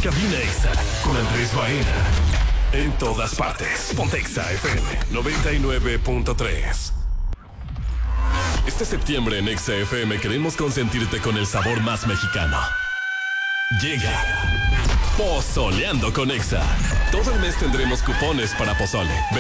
Cabina Exa con Andrés Baena. En todas partes. Ponte Exa FM 99.3. Este septiembre en Exa FM queremos consentirte con el sabor más mexicano. Llega Pozoleando con Exa. Todo el mes tendremos cupones para pozole.